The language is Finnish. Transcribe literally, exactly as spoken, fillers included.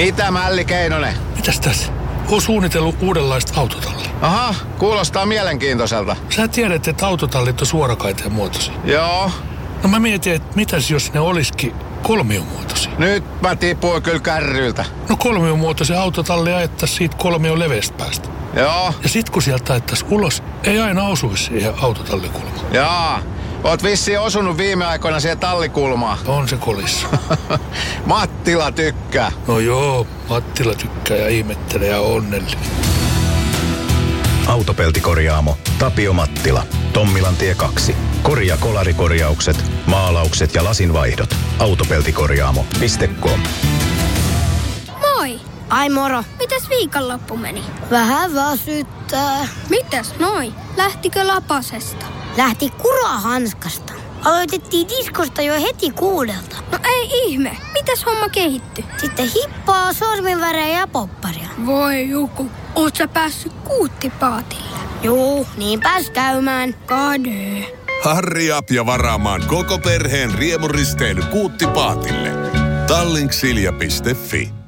Mitä Mälli Keinonen? Mitäs tässä? Oon suunnitellut uudenlaista autotallia. Aha, kuulostaa mielenkiintoiselta. Sä tiedät, että autotallit on suorakaiteen muotoisia. Joo. No mä mietin, että mitäs jos ne olisikin kolmiomuotoisia. Nyt mä tipuin kyllä kärryltä. No kolmiomuotoisen autotalli ajettaisiin siitä kolmion leveästä päästä. Joo. Ja sit kun sieltä ajettaisiin ulos, ei aina osuisi siihen autotallikulmaan. Jaa. Oot vissiin osunut viime aikoina siihen tallikulmaan. On se kolissa. Mattila tykkää. No joo, Mattila tykkää ja ihmettelee ja onnellinen. Autopeltikorjaamo Tapio Mattila. Tommilantie kaksi. Korjaa kolarikorjaukset, maalaukset ja lasinvaihdot. Autopeltikorjaamo piste com. Moi! Ai moro. Mitäs viikonloppu meni? Vähän väsyttää. Mitäs noi? Lähtikö lapasesta? Lähti kurahanskasta. Aloitettiin diskosta jo heti kuudelta. No ei ihme. Mitäs homma kehittyi? Sitten hippaa, sorminvärejä ja popparia. Voi Juku, oot sä päässyt kuuttipaatille? Juu, niin pääs käymään. Kade. Harri Up ja varaamaan koko perheen riemuristeily Kuuttipaatille. Tallinksilja piste fi